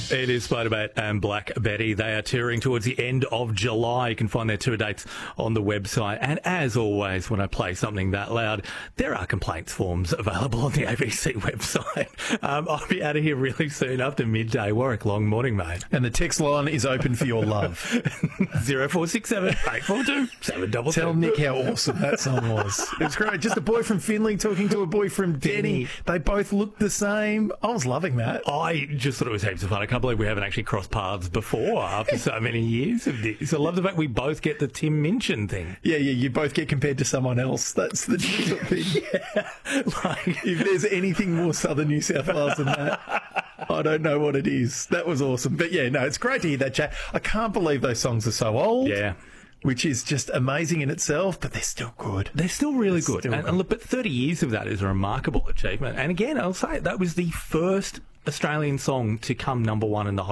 It is Spider-Bait and Black Betty. They are touring towards the end of July. You can find their tour dates on the website. And as always, when I play something that loud, there are complaints forms available on the ABC website. I'll be out of here really soon after midday. Warwick, long morning, mate. And the text line is open for your love. 0467 842 722. Tell Nick how awesome that song was. It was great. Just a boy from Finley talking to a boy from Denny. They both looked the same. I was loving that. I just thought it was heaps of fun. I can't believe we haven't actually crossed paths before after so many years of this. I love the fact we both get the Tim Minchin thing. Yeah, you both get compared to someone else. That's the different thing. Yeah. Like, if there's anything more southern New South Wales than that, I don't know what it is. That was awesome. But yeah, no, it's great to hear that chat. I can't believe those songs are so old. Yeah. Which is just amazing in itself, but they're still good. They're still really good. Still And look, but 30 years of that is a remarkable achievement. And again, I'll say that was the first Australian song to come number one in the Hot